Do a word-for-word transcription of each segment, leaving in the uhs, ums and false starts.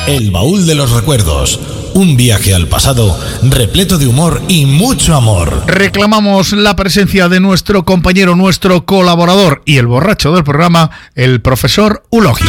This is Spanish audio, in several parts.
El baúl de los recuerdos. Un viaje al pasado repleto de humor y mucho amor. Reclamamos la presencia de nuestro compañero, nuestro colaborador y el borracho del programa, el profesor Eulogio.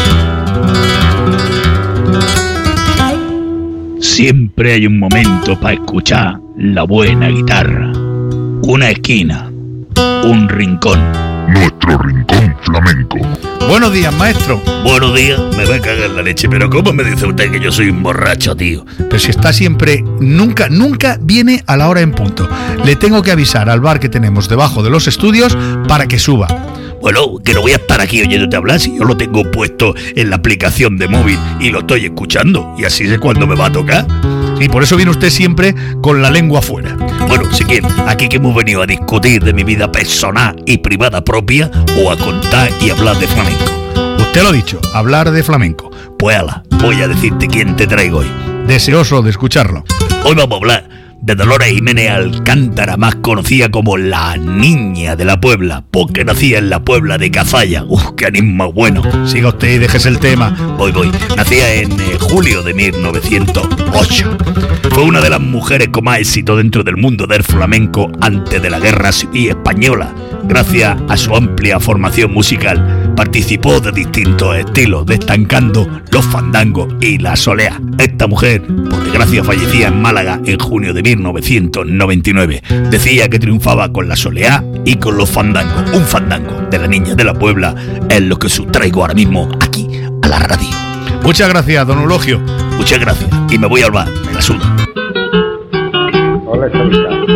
Siempre hay un momento para escuchar la buena guitarra. Una esquina, un rincón. Nuestro rincón flamenco. Buenos días, maestro. Buenos días, me va a cagar la leche, pero ¿cómo me dice usted que yo soy un borracho, tío? Pero si está siempre, nunca, nunca viene a la hora en punto. Le tengo que avisar al bar que tenemos debajo de los estudios para que suba. Bueno, que no voy a estar aquí oyéndote hablar si yo lo tengo puesto en la aplicación de móvil y lo estoy escuchando, y así sé cuándo me va a tocar. Y por eso viene usted siempre con la lengua fuera. Bueno, si quiere, aquí que hemos venido a discutir de mi vida personal y privada propia o a contar y hablar de flamenco. Usted lo ha dicho, hablar de flamenco. Pues ala, voy a decirte quién te traigo hoy. Deseoso de escucharlo. Hoy vamos a hablar de Dolores Jiménez Alcántara, más conocida como la Niña de la Puebla, porque nacía en la Puebla de Cazalla. ¡Uf, qué animo bueno! Siga usted y déjese el tema. Voy, voy. Nacía en eh, julio de mil novecientos ocho. Fue una de las mujeres con más éxito dentro del mundo del flamenco antes de la Guerra Civil Española. Gracias a su amplia formación musical, participó de distintos estilos, destacando los fandangos y la soleá. Esta mujer, por desgracia, fallecía en Málaga en junio de mil novecientos noventa y nueve. Decía que triunfaba con la soleá y con los fandangos. Un fandango de la Niña de la Puebla es lo que sustraigo ahora mismo aquí a la radio. Muchas gracias, don Eulogio. Muchas gracias. Y me voy al bar, me la suda. Hola, Chavita.